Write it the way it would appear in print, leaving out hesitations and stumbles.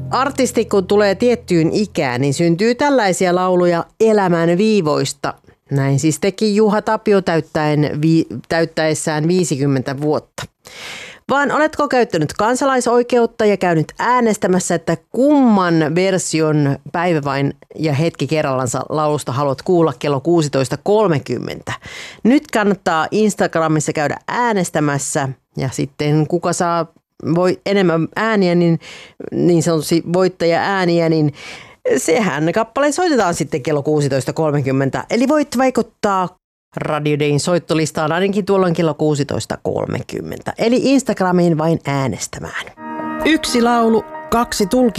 Artisti kun tulee tiettyyn ikään, niin syntyy tällaisia lauluja elämän viivoista. Näin siis teki Juha Tapio täyttäessään 50 vuotta. Vaan oletko käyttänyt kansalaisoikeutta ja käynyt äänestämässä, että kumman version Päivä vain ja hetki kerrallansa laulusta haluat kuulla kello 16.30? Nyt kannattaa Instagramissa käydä äänestämässä ja sitten kuka saa enemmän ääniä, niin sanotusti voittaja-ääniä, niin sehän kappale soitetaan sitten kello 16.30. Eli voit vaikuttaa Radio Dayn soittolistaan ainakin tuolloin kello 16.30. Eli Instagramiin vain äänestämään. Yksi laulu, kaksi tulkintaa.